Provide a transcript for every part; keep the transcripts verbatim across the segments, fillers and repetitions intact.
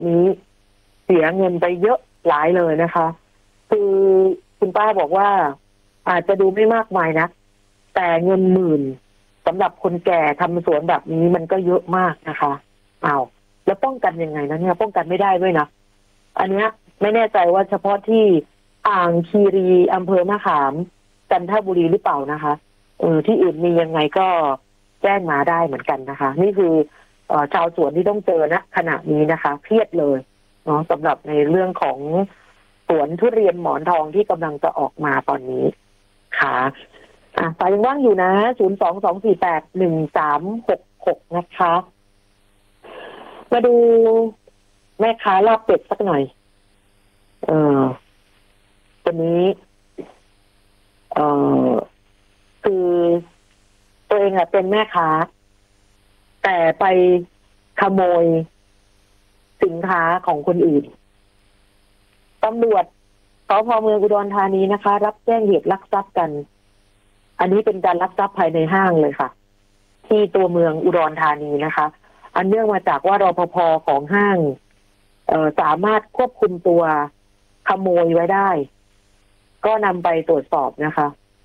นี้เสียเงินไปเยอะหลายเลยนะคะคือคุณป้าบอกว่าอาจจะดูไม่มากมายนะแต่เงินหมื่นสำหรับคนแก่ทำสวนแบบนี้มันก็เยอะมากนะคะอ้าวแล้วป้องกันยังไงนะเนี่ยป้องกันไม่ได้ด้วยนะอันเนี้ยไม่แน่ใจว่าเฉพาะที่อ่างคีรีอำเภอมะขามจันทบุรีหรือเปล่านะคะเออที่อื่นมียังไงก็แจ้งมาได้เหมือนกันนะคะนี่คือเอ่อชาวสวนที่ต้องเจอณขณะนี้นะคะเครียดเลยเนาะสำหรับในเรื่องของสวนทุเรียนหมอนทองที่กำลังจะออกมาตอนนี้ค่ะอ่ะสายยังว่างอยู่นะศูนย์สองสองสี่แปดหนึ่งสามหกหกนะคะมาดูแม่ค้าลาบเป็ดสักหน่อยเออตัวนี้เออคือตัวเองอะเป็นแม่ค้าแต่ไปขโมยสินค้าของคนอื่นตำรวจสภ.เมืองอุดรธานีนะคะรับแจ้งเหตุลักทรัพย์กันอันนี้เป็นการลักทรัพย์ภายในห้างเลยค่ะที่ตัวเมืองอุดรธานีนะคะอันเนื่องมาจากว่ารปภ.ของห้างเอ่อสามารถควบคุมตัวขโมยไว้ได้ก็นำไปตรวจสอบนะคะ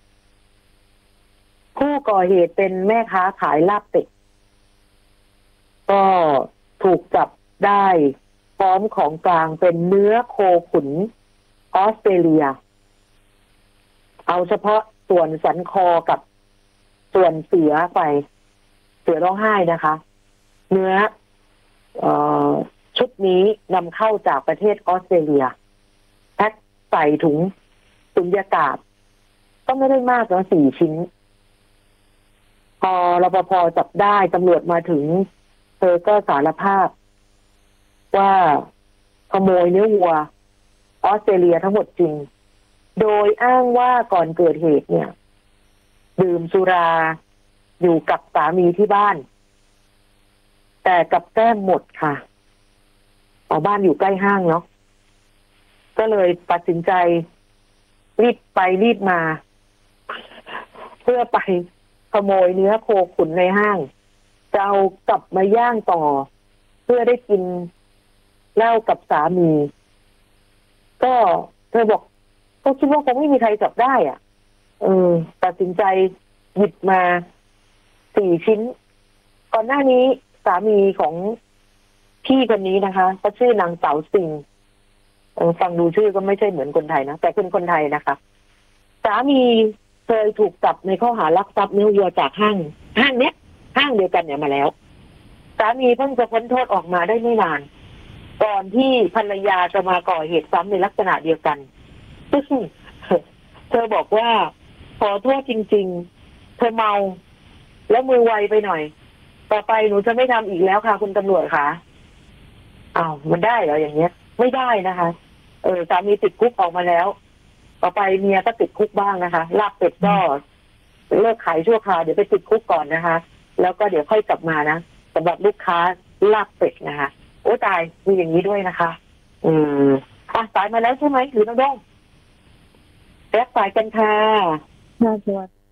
ผู้ก่อเหตุเป็นแม่ค้าขายลาบเป็ดก็ถูกจับได้พร้อมของกลางเป็นเนื้อโคขุนออสเตรเลียเอาเฉพาะส่วนสันคอกับส่วนเสือไปเสือร้องไห้นะคะเนื้อเอ่อชุดนี้นำเข้าจากประเทศออสเตรเลียแพ็คใส่ถุงสุญญากาศก็ไม่ได้มากนะสี่ชิ้นพอรปภ.จับได้ตำรวจมาถึงเธอก็สารภาพว่าขโมยเนื้อวัวออสเตรเลียทั้งหมดจริงโดยอ้างว่าก่อนเกิดเหตุเนี่ยดื่มสุราอยู่กับสามีที่บ้านแต่กับแก้มหมดค่ะเอาบ้านอยู่ใกล้ห้างเนาะก็เลยตัดสินใจรีบไปรีบมาเพื่อไปขโมยเนื้อโคขุนในห้างจะเอากลับมาย่างต่อเพื่อได้กินเหล้ากับสามีก็เธอบอกก็คิดว่าคงไม่มีใครจับได้อ่ะเออตัดสินใจหยิบมาสี่ชิ้นก่อนหน้านี้สามีของพี่คนนี้นะคะเขาชื่อนางสาวสิงเออฟังดูชื่อก็ไม่ใช่เหมือนคนไทยนะแต่เป็นคนไทยนะคะสามีเคยถูกจับในข้อหาลักทรัพย์เนื้อวัวจากห้างห้างเนี้ยห้างเดียวกันเนี่ยมาแล้วสามีเพิ่งจะพ้นโทษออกมาได้ไม่นานก่อนที่ภรรยาจะมาก่อเหตุซ้ำในลักษณะเดียวกันซึ่งเธอบอกว่าขอโทษจริงๆเธอเมาแล้วมือไวไปหน่อยต่อไปหนูจะไม่ทำอีกแล้วค่ะคุณตำรวจค่ะอ้าวมันได้เหรออย่างเงี้ยไม่ได้นะคะเออสามีติดคุกออกมาแล้วต่อไปเมียก็ติดคุกบ้างนะคะลาบเป็ดก็เลิกขายชั่วคราวเดี๋ยวไปติดคุกก่อนนะคะแล้วก็เดี๋ยวค่อยกลับมานะสำหรับลูกค้าลาบเป็ดนะคะโอ้ตายมีอย่างนี้ด้วยนะคะอืมอ่ะสายมาแล้วใช่ไหมหรือน้องด้งแอบสายกันค่ะน่าสวัสดี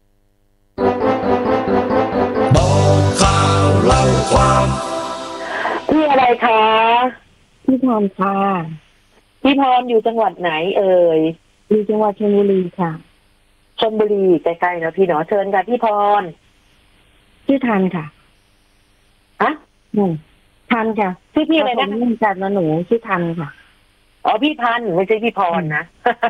บอกข่าวเล่าความพี่อะไรคะพี่พรค่ะพี่พรอยู่จังหวัดไหนเอ่ยอยู่จังหวัดชลบุรีค่ะชลบุรีใกล้ๆนะพี่เนาะเชิญค่ะพี่พรชื่อทันค่ะอะอืมทันค่ะชื่อพี่อะไรนะผมจัดมาหนูชื่อทันค่ะอ๋อพี่ทันไม่ใช่พี่พรนะ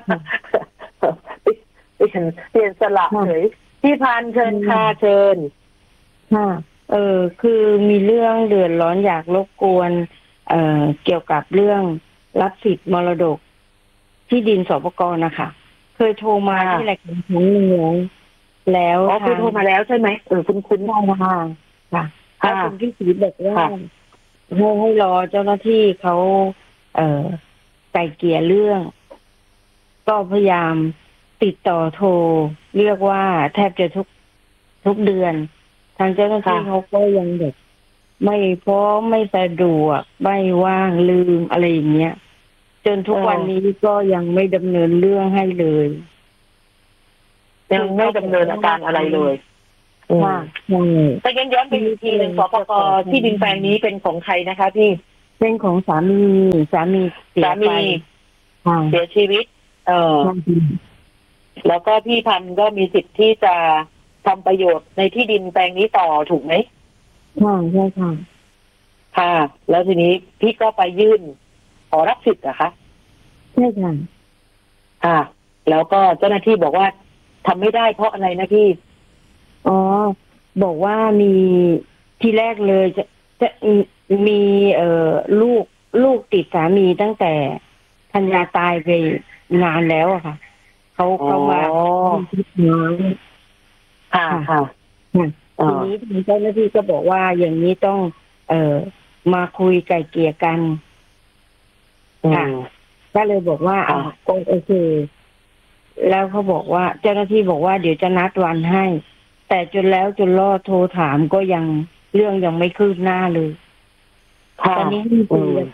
เปลี่ยนเปลี่ยนสละเฉยพี่พันเชิญค่ะเชิญค่ะเออคือมีเรื่องเดือดร้อนอยากรบกวนเอ่อเกี่ยวกับเรื่องรับสิทธิ์มรดกที่ดินสปก.นะคะเคยโทรมาที่รายการครั้งหนึ่งแล้วแล้วอ๋อเคยโทรมาแล้วใช่ไหมเออคุ้นคุ้นได้ค่ะค่ะถ้าคุณพี่ศรีบอกว่าให้ให้รอเจ้าหน้าที่เขาเอ่อไก่เกลี่ยเรื่องก็พยายามติดต่อโทรเรียกว่าแทบจะทุกทุกเดือนทางเจ้าหน้าที่เขาก็ยังเด็กไม่พร้อมไม่สะดวกไม่ว่างลืมอะไรอย่างเงี้ยจนทุกวันนี้ก็ยังไม่ดำเนินเรื่องให้เลยยังไม่ดำเนินการอะไรเลยว่าแต่ย้อนย้อนไปอีกทีหนึ่งสปก.ที่ดินแปลงนี้เป็นของใครนะคะพี่เป็เป็นของสามีสามีเสียสาไปมีค่ะเสียชีวิต เออ แล้วก็พี่พันธุ์ก็มีสิทธิ์ที่จะทำประโยชน์ในที่ดินแปลงนี้ต่อถูกไหมค่ะใช่ค่ะค่ะ แล้วทีนี้พี่ก็ไปยื่นขอรับสิทธิ์นะคะใช่ค่ะค่ะ แล้วก็เจ้าหน้าที่บอกว่าทำไม่ได้เพราะอะไรนะพี่อ๋อบอกว่ามีที่แรกเลยจะจะมีเอ่อลูกลูกติดสามีตั้งแต่ภรรยาตายไปนานแล้วอะค่ะเขาเขามาอ๋อทิศน้อยค่ะค่ะค่ะอ๋อทีนี้ทางเจ้าหน้าที่ก็บอกว่าอย่างนี้ต้อง เอ่อมาคุยไกล่เกลี่ยกันอืค่ะมก็เลยบอกว่าค่ะอ่าก็โอเคแล้วเขาบอกว่าเจ้าหน้าที่บอกว่าเดี๋ยวจะนัดวันให้ แต่จนแล้วจนรอดโทรถามก็ยังเรื่องยังไม่คืบหน้าเลยค่ะตอนนี้ไม่อืคุยมเลย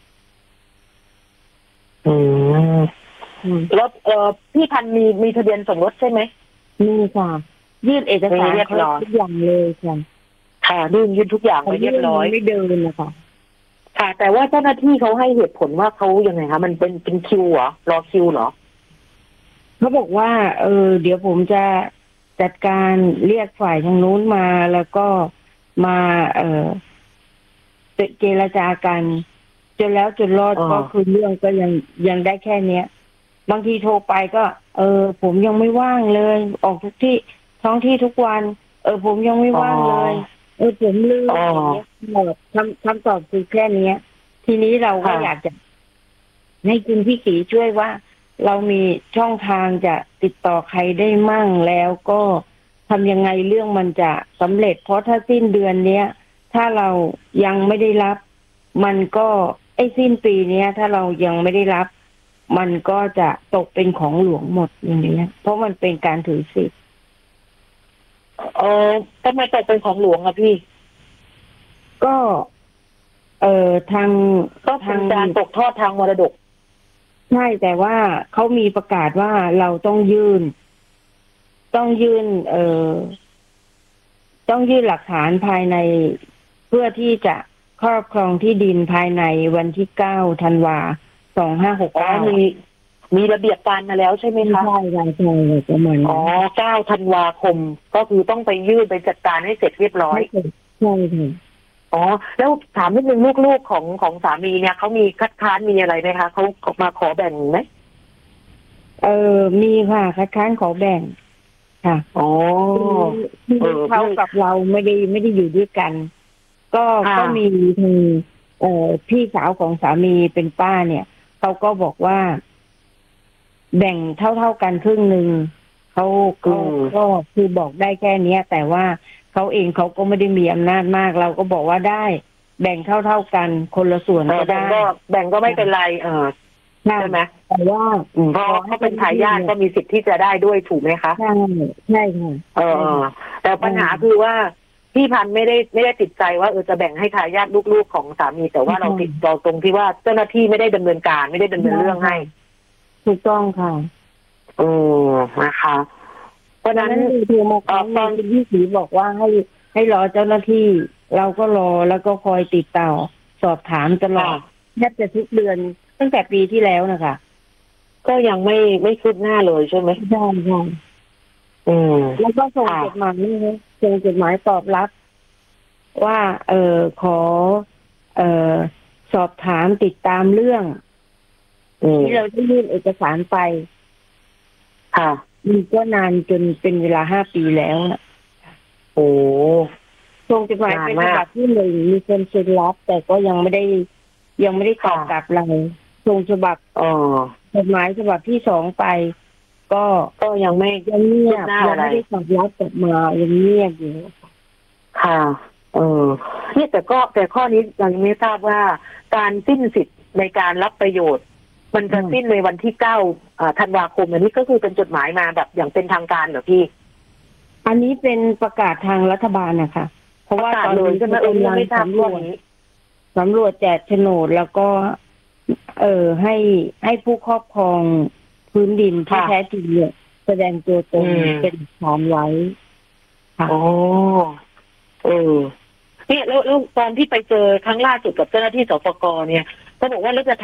อืมอืมแล้วเออพี่พันธุ์มีมีทะเบียนสมรสใช่ไหมนี่ค่ะ ยื่นเอกสารเรียบครร้บอยทุกอย่างเลยค่ะค่ะยื่นยื่นทุกอย่างแต่ไปเรียบร้อยงไม่เดินนะคะค่ะ แต่ว่าเจ้าหน้าที่เขาให้เหตุผลว่าเขายังไงคะมันเป็นเป็นคิวเหรอรอคิวเหรอเขาบอกว่า เออ เดี๋ยวผมจะจัดการเรียกฝ่ายทางนู้นมาแล้วก็มา เออเจรจากันจนแล้วจนรอดอ๋อก็คือเรื่องก็ยังยังได้แค่เนี้ย บางทีโทรไปก็ เออ ผมยังไม่ว่างเลย ออกทุกที่ท้องที่ทุกวัน เออ ผมยังไม่ว่างเลย เออผมลืมอ๋อออย่างเงี้ยหมดคำคำตอบคือแค่เนี้ย ทีนี้เราก็ค่ะอยากจะให้คุณพี่กีช่วยว่า เรามีช่องทางจะติดต่อใครได้มั่งแล้วก็ทำยังไงเรื่องมันจะสำเร็จ เพราะถ้าสิ้นเดือนเนี้ย ถ้าเรายังไม่ได้รับ มันก็ไอ้สิ้นปีเนี้ย ถ้าเรายังไม่ได้รับ มันก็จะตกเป็นของหลวงหมดอย่างเงี้ยเพราะมันเป็นการถือสิทธิ์เออทำไมตกเป็นของหลวงอะพี่ก็ เอ่อทางก็เป็นการตกทอดทางมรดกใช่แต่ว่าเขามีประกาศว่าเราต้องยื่น ต้องยื่น เอ่อต้องยื่นหลักฐานภายในเพื่อที่จะครอบครองที่ดินภายในวันที่เก้าธันวาสองห้าหกอ๋อเก้ามีมีระเบียบการมาแล้วใช่ไหมไม่คะใช่ใช่ใช่ประมาณอ๋อเก้าธันวาคม ก็คือต้องไปยื่นไปจัดการให้เสร็จเรียบร้อยใช่ใช่ค่ะอ๋อ แล้วถามนิดนึงลูกๆของของสามีเนี่ยเขามีคัดค้านมีอะไรไหมคะเขาออกมาขอแบ่งไหมเออมีค่ะคัดค้านขอแบ่งค่ะอ๋อคือเออเขากับเราไม่ได้ไม่ได้อยู่ด้วยกัน ก็ค่ะก็มีทางเอ่อพี่สาวของสามีเป็นป้าเนี่ยเขาก็บอกว่า แบ่งเท่าเท่าๆกันครึ่งหนึ่งเขาเขาก็คือบอกได้แค่เนี้ย แต่ว่าเขาเองเขาก็ไม่ได้มีอำนาจมาก เราก็บอกว่าได้ แบ่งเท่าเท่าๆกันคนละส่วนเออก็แบ่งได้ก็แบ่งก็ไม่เป็นไร เออใช่ไหมแต่ว่าอืมเพราะเขาเป็นทายาทก็มีสิทธิ์ที่จะได้ด้วยถูกไหมคะใช่ใช่ค่ะเออเออแต่ปัญหาคือว่าพี่พันธุ์ไม่ได้ไม่ได้ติดใจว่าเออจะแบ่งให้ทายาทลูกๆของสามี แต่ว่าเราติดเราตรงที่ว่าเจ้าหน้าที่ไม่ได้ดำเนินการไม่ได้ดำเนินเรื่องให้ถูกต้องค่ะเออนะคะ เพราะฉะนั้นเทียมาตอนที่สีบอกว่าให้ให้รอเจ้าหน้าที่ เราก็รอแล้วก็คอยติดต่อสอบถามตลอดแทบจะทุกเดือนตั้งแต่ปีที่แล้วนะคะก็ยังไม่ไม่คืบหน้าเลยใช่ไหมใช่ใช่อืมแล้วก็ส่งจดหมายนะคะส่งจดหมายตอบรับ ว่า เออขอ เออสอบถามติดตามเรื่องอืมที่เราได้ยื่นเอกสารไปค่ะมันก็นานจนเป็นเวลาห้าปีแล้วนะโอ้ส่งจดหมายเป็นนานฉมากบับที่หนึ่งมีคนเซ็นรับ แต่ก็ยังไม่ได้ ยังไม่ได้ตอบค่ะกลับเราส่งฉบับอ๋อจดหมายฉบับที่สองไป ก็ก็ยังไม่ยังเงียบคืบหน้ายัอะไรไม่ได้ตอบรับกลับมายังเงียบอยู่ค่ะ เออเนี่ยแต่ก็แต่ข้อนี้ยังไม่ทราบว่าการสิ้นสิทธิ์ในการรับประโยชน์ มันจะอืมสิ้นในวันที่เก้าธันวาคมอันนี้ก็คือเป็นจดหมายมาแบบอย่างเป็นทางการเหรอพี่อันนี้เป็นประกาศทางรัฐบาลนะคะ เพราะว่าประกาศตอนเลยนี้ใช่ไหมเออเป็นไม่ทราบสำรข้อวจนี้สำรวจแจกโฉนดแล้วก็ เออให้ให้ผู้ครอบครองพื้นดินที่ค่ะแท้จริงเนี่ยแสดงตัวตนอืมเป็นฐานไว้ ค่ะโอ้เออเนี่ยแล้วแล้วตอนที่ไปเจอครั้งล่าสุดกับเจ้าหน้าที่สปกเนี่ยเขาบอกว่าเราจะท